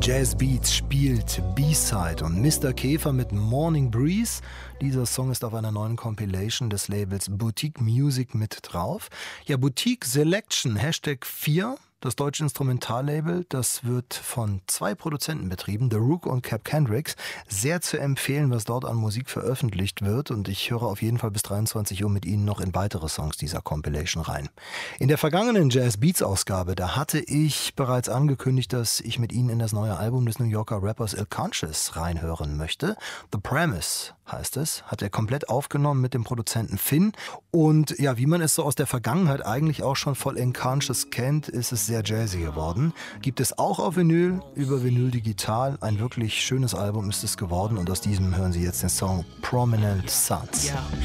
Jazzbeats spielt B-Side und Mr. Käfer mit Morning Breeze. Dieser Song ist auf einer neuen Compilation des Labels Boutique Music mit drauf. Ja, Boutique Selection, #4. Das deutsche Instrumentallabel, das wird von 2 Produzenten betrieben, The Rook und Cap Kendricks. Sehr zu empfehlen, was dort an Musik veröffentlicht wird. Und ich höre auf jeden Fall bis 23 Uhr mit Ihnen noch in weitere Songs dieser Compilation rein. In der vergangenen Jazz Beats Ausgabe, da hatte ich bereits angekündigt, dass ich mit Ihnen in das neue Album des New Yorker Rappers Ill Conscious reinhören möchte. The Premise heißt es, hat er komplett aufgenommen mit dem Produzenten Finn. Und ja, wie man es so aus der Vergangenheit eigentlich auch schon voll Ill Conscious kennt, ist es sehr jazzy geworden. Gibt es auch auf Vinyl, über Vinyl digital. Ein wirklich schönes Album ist es geworden und aus diesem hören Sie jetzt den Song Prominent Sons. Yeah.